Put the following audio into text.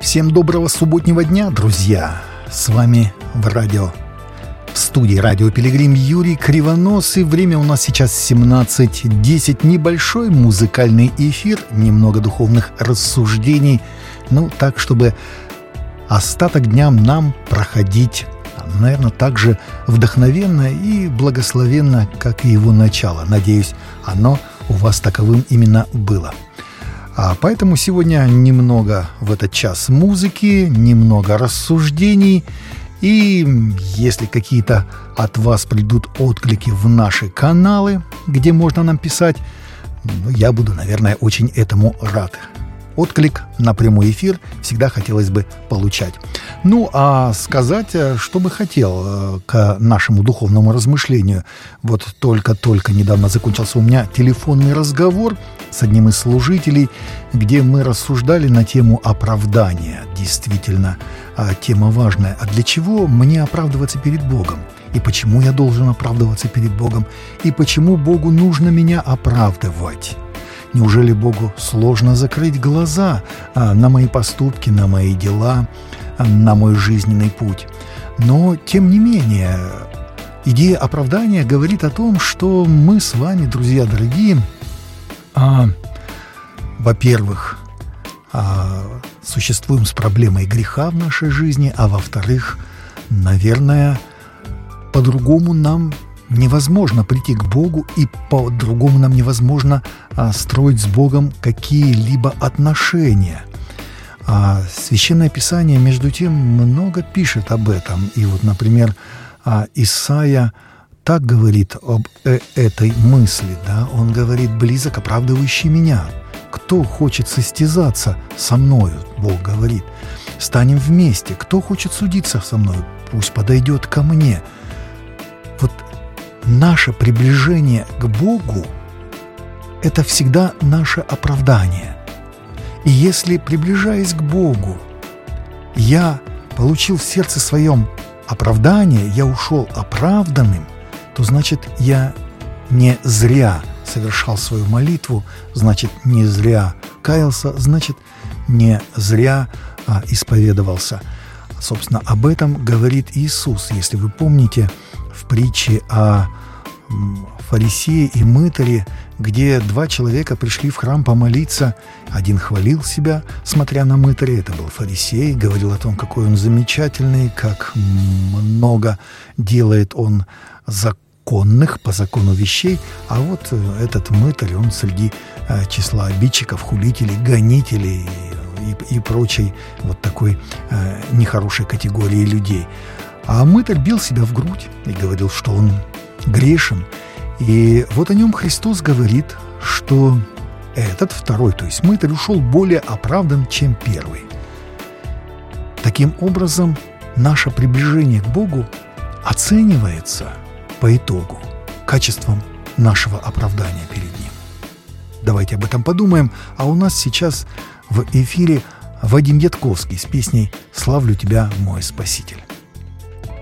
Всем доброго субботнего дня, друзья! С вами в студии Радио Пилигрим Юрий Кривонос. И время у нас сейчас 17:10. Небольшой музыкальный эфир, немного духовных рассуждений. Так, чтобы остаток дня нам проходить, наверное, так же вдохновенно и благословенно, как и его начало. Надеюсь, оно у вас таковым именно было. Поэтому сегодня немного в этот час музыки, немного рассуждений. И если какие-то от вас придут отклики в наши каналы, где можно нам писать, я буду, наверное, очень этому рад. Отклик на прямой эфир всегда хотелось бы получать. А сказать, что бы хотел к нашему духовному размышлению. Вот только недавно закончился у меня телефонный разговор с одним из служителей, где мы рассуждали на тему оправдания. Действительно, тема важная. А для чего мне оправдываться перед Богом? И почему я должен оправдываться перед Богом? И почему Богу нужно меня оправдывать? Неужели Богу сложно закрыть глаза на мои поступки, на мои дела, на мой жизненный путь? Но, тем не менее, идея оправдания говорит о том, что мы с вами, друзья дорогие, во-первых, существуем с проблемой греха в нашей жизни, а во-вторых, наверное, по-другому нам невозможно прийти к Богу, и по-другому нам невозможно строить с Богом какие-либо отношения. Священное Писание, между тем, много пишет об этом. И вот, например, Исаия так говорит об этой мысли. Он говорит: «Близок оправдывающий меня. Кто хочет состязаться со мною?» Бог говорит. «Станем вместе. Кто хочет судиться со мною? Пусть подойдет ко мне». Вот наше приближение к Богу – это всегда наше оправдание. И если, приближаясь к Богу, я получил в сердце своем оправдание, я ушел оправданным, то значит, я не зря совершал свою молитву, значит, не зря каялся, значит, не зря исповедовался. Собственно, об этом говорит Иисус. Если вы помните, в притче о фарисее и мытаре, где два человека пришли в храм помолиться. Один хвалил себя, смотря на мытаря, это был фарисей, говорил о том, какой он замечательный, как много делает он законных по закону вещей. А вот этот мытарь, он среди числа обидчиков, хулителей, гонителей и прочей вот такой нехорошей категории людей. А мытарь бил себя в грудь и говорил, что он грешен. И вот о нем Христос говорит, что этот второй, то есть мытарь, ушел более оправдан, чем первый. Таким образом, наше приближение к Богу оценивается по итогу качеством нашего оправдания перед Ним. Давайте об этом подумаем. А у нас сейчас в эфире Вадим Ятковский с песней «Славлю тебя, мой Спаситель».